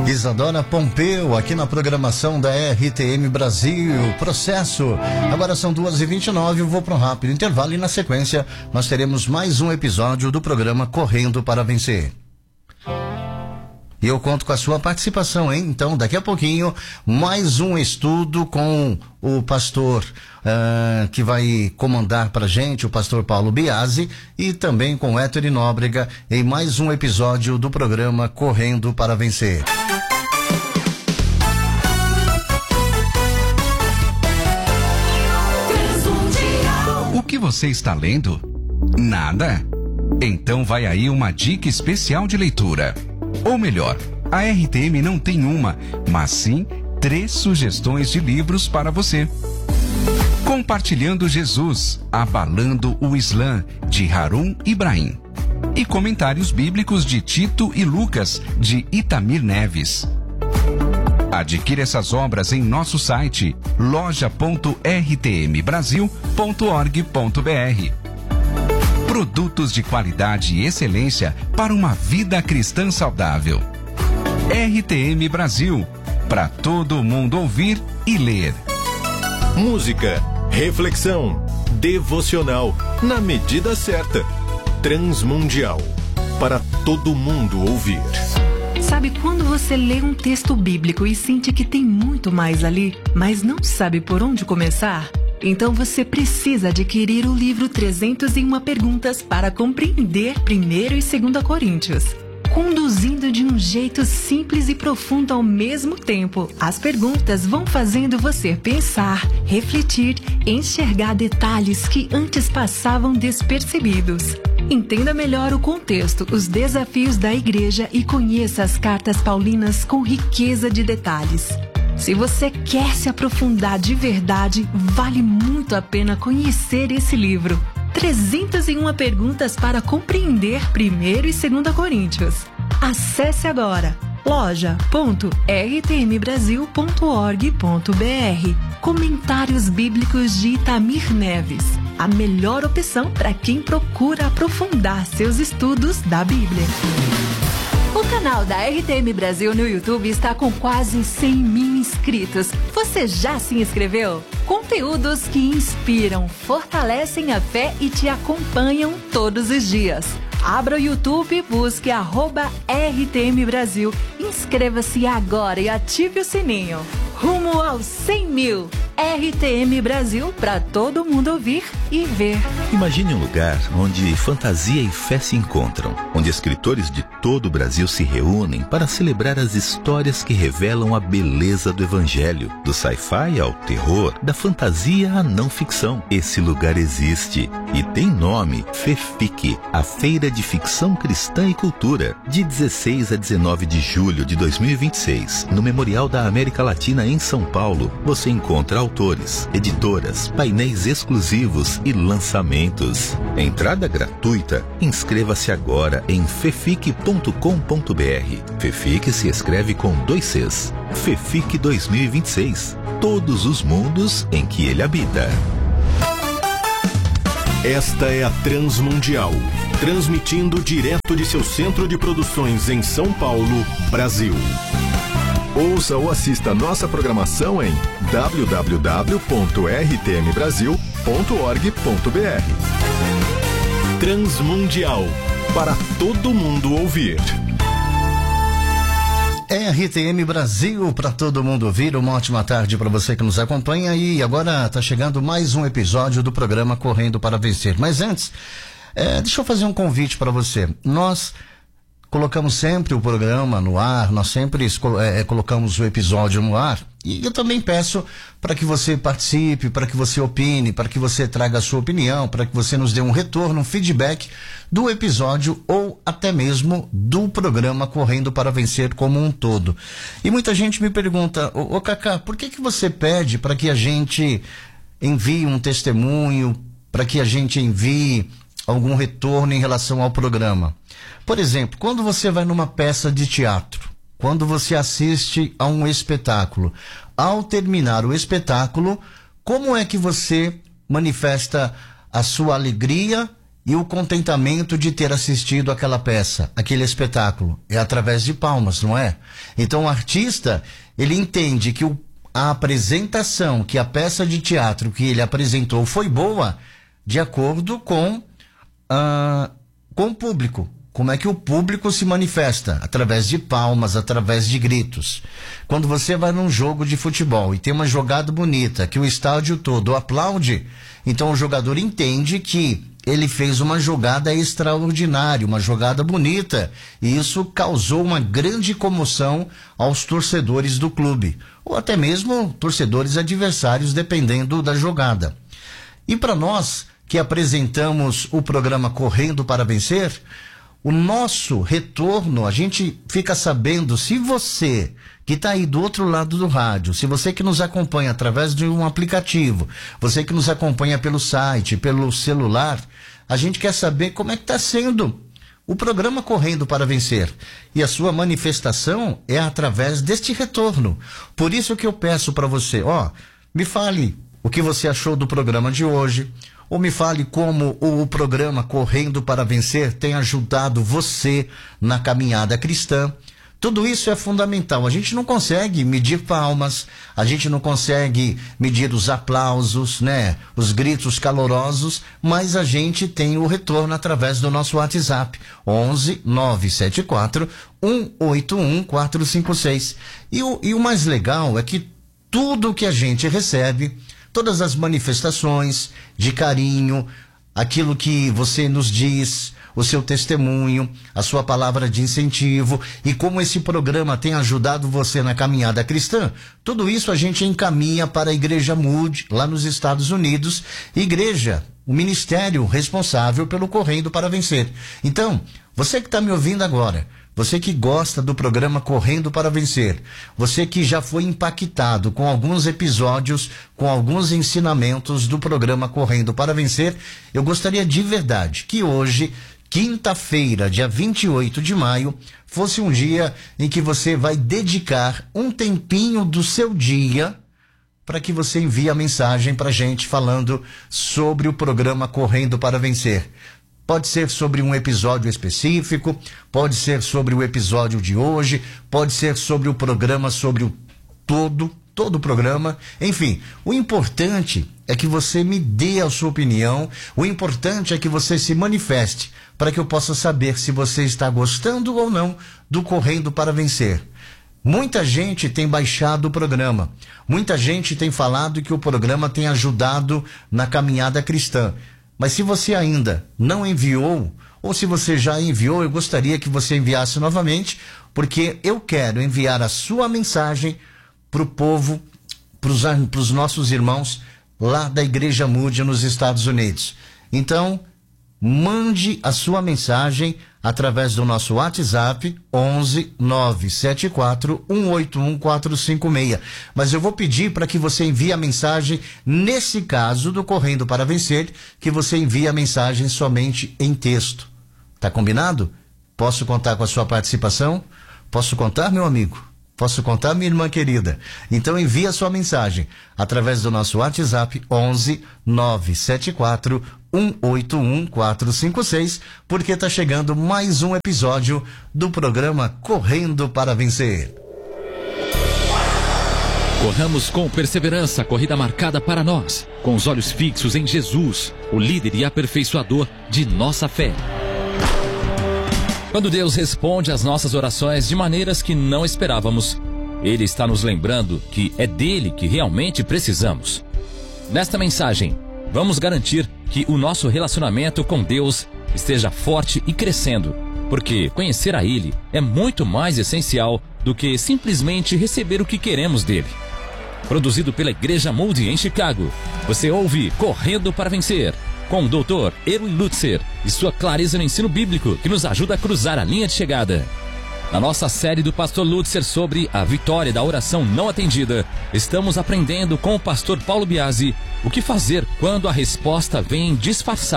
Isadora Pompeu, aqui na programação da RTM Brasil, Processo. Agora são 2h29, eu vou para um rápido intervalo e na sequência nós teremos mais um episódio do programa Correndo para Vencer. E eu conto com a sua participação, hein? Então, daqui a pouquinho, mais um estudo com o pastor que vai comandar pra gente, o pastor Paulo Biasi, e também com Héctor Nóbrega, em mais um episódio do programa Correndo para Vencer. O que você está lendo? Nada? Então vai aí uma dica especial de leitura. Ou melhor, a RTM não tem uma, mas sim 3 sugestões de livros para você. Compartilhando Jesus, Abalando o Islã, de Harun Ibrahim. E Comentários Bíblicos de Tito e Lucas, de Itamir Neves. Adquira essas obras em nosso site loja.rtmbrasil.org.br. Produtos de qualidade e excelência para uma vida cristã saudável. RTM Brasil, para todo mundo ouvir e ler. Música, reflexão, devocional, na medida certa. Transmundial, para todo mundo ouvir. Sabe quando você lê um texto bíblico e sente que tem muito mais ali, mas não sabe por onde começar? Então você precisa adquirir o livro 301 Perguntas para compreender 1º e 2º Coríntios. Conduzindo de um jeito simples e profundo ao mesmo tempo, as perguntas vão fazendo você pensar, refletir, enxergar detalhes que antes passavam despercebidos. Entenda melhor o contexto, os desafios da igreja e conheça as cartas paulinas com riqueza de detalhes. Se você quer se aprofundar de verdade, vale muito a pena conhecer esse livro. 301 Perguntas para compreender 1º e 2º Coríntios. Acesse agora loja.rtmbrasil.org.br. Comentários Bíblicos de Itamir Neves. A melhor opção para quem procura aprofundar seus estudos da Bíblia. O canal da RTM Brasil no YouTube está com quase 100.000 inscritos. Você já se inscreveu? Conteúdos que inspiram, fortalecem a fé e te acompanham todos os dias. Abra o YouTube, busque @RTM Brasil, inscreva-se agora e ative o sininho. Rumo aos 100.000. RTM Brasil, para todo mundo ouvir e ver. Imagine um lugar onde fantasia e fé se encontram, onde escritores de todo o Brasil se reúnem para celebrar as histórias que revelam a beleza do Evangelho, do sci-fi ao terror, da fantasia à não ficção. Esse lugar existe e tem nome: FEFIC, a Feira de Ficção Cristã e Cultura, de 16 a 19 de julho de 2026, no Memorial da América Latina em São Paulo. Você encontra autores, editoras, painéis exclusivos e lançamentos. Entrada gratuita. Inscreva-se agora em fefic.com.br. FEFIC se escreve com 2 Cs. FEFIC 2026. Todos os mundos em que ele habita. Esta é a Transmundial, transmitindo direto de seu centro de produções em São Paulo, Brasil. Ouça ou assista nossa programação em www.rtmbrasil.org.br. Transmundial, para todo mundo ouvir. RTM Brasil, para todo mundo ouvir. Uma ótima tarde para você que nos acompanha. E agora está chegando mais um episódio do programa Correndo para Vencer. Mas antes, deixa eu fazer um convite para você. Nós colocamos sempre o programa no ar, nós sempre colocamos o episódio no ar, e eu também peço para que você participe, para que você opine, para que você traga a sua opinião, para que você nos dê um retorno, um feedback do episódio ou até mesmo do programa Correndo para Vencer como um todo. E muita gente me pergunta: ô Cacá, por que você pede para que a gente envie um testemunho, para que a gente envie algum retorno em relação ao programa? Por exemplo, quando você vai numa peça de teatro, quando você assiste a um espetáculo, ao terminar o espetáculo, como é que você manifesta a sua alegria e o contentamento de ter assistido aquela peça, aquele espetáculo? É através de palmas, não é? Então o artista, ele entende que a apresentação, que a peça de teatro que ele apresentou foi boa de acordo com o público. Como é que o público se manifesta? Através de palmas, através de gritos. Quando você vai num jogo de futebol e tem uma jogada bonita, que o estádio todo aplaude, então o jogador entende que ele fez uma jogada extraordinária, uma jogada bonita, e isso causou uma grande comoção aos torcedores do clube, ou até mesmo torcedores adversários, dependendo da jogada. E para nós que apresentamos o programa Correndo para Vencer, o nosso retorno, a gente fica sabendo, se você que está aí do outro lado do rádio, se você que nos acompanha através de um aplicativo, você que nos acompanha pelo site, pelo celular, a gente quer saber como é que está sendo o programa Correndo para Vencer. E a sua manifestação é através deste retorno. Por isso que eu peço para você, me fale o que você achou do programa de hoje, ou me fale como o programa Correndo para Vencer tem ajudado você na caminhada cristã. Tudo isso é fundamental. A gente não consegue medir palmas, a gente não consegue medir os aplausos, né? Os gritos calorosos, mas a gente tem o retorno através do nosso WhatsApp, 11 974 181 456. E o mais legal é que tudo que a gente recebe, todas as manifestações de carinho, aquilo que você nos diz, o seu testemunho, a sua palavra de incentivo e como esse programa tem ajudado você na caminhada cristã, tudo isso a gente encaminha para a Igreja Mood, lá nos Estados Unidos, o ministério responsável pelo Correndo para Vencer. Então, você que está me ouvindo agora, você que gosta do programa Correndo para Vencer, você que já foi impactado com alguns episódios, com alguns ensinamentos do programa Correndo para Vencer, eu gostaria de verdade que hoje, quinta-feira, dia 28 de maio, fosse um dia em que você vai dedicar um tempinho do seu dia para que você envie a mensagem para a gente falando sobre o programa Correndo para Vencer. Pode ser sobre um episódio específico, pode ser sobre o episódio de hoje, pode ser sobre o programa, sobre o todo o programa. Enfim, o importante é que você me dê a sua opinião, o importante é que você se manifeste para que eu possa saber se você está gostando ou não do Correndo para Vencer. Muita gente tem baixado o programa, muita gente tem falado que o programa tem ajudado na caminhada cristã. Mas se você ainda não enviou, ou se você já enviou, eu gostaria que você enviasse novamente, porque eu quero enviar a sua mensagem para o povo, para os nossos irmãos lá da Igreja Mood nos Estados Unidos. Então, mande a sua mensagem através do nosso WhatsApp 11 974 181 456. Mas eu vou pedir para que você envie a mensagem, nesse caso do Correndo para Vencer, que você envie a mensagem somente em texto. Tá combinado? Posso contar com a sua participação? Posso contar, meu amigo? Posso contar, minha irmã querida? Então envie a sua mensagem através do nosso WhatsApp 11 974 181 456, porque está chegando mais um episódio do programa Correndo para Vencer. Corramos com perseverança a corrida marcada para nós, com os olhos fixos em Jesus, o líder e aperfeiçoador de nossa fé. Quando Deus responde às nossas orações de maneiras que não esperávamos, Ele está nos lembrando que é dele que realmente precisamos. Nesta mensagem, vamos garantir que o nosso relacionamento com Deus esteja forte e crescendo, porque conhecer a Ele é muito mais essencial do que simplesmente receber o que queremos dele. Produzido pela Igreja Moody em Chicago, você ouve Correndo para Vencer, com o Dr. Erwin Lutzer e sua clareza no ensino bíblico que nos ajuda a cruzar a linha de chegada. Na nossa série do Pastor Lutzer sobre a vitória da oração não atendida, estamos aprendendo com o pastor Paulo Biasi o que fazer quando a resposta vem disfarçada.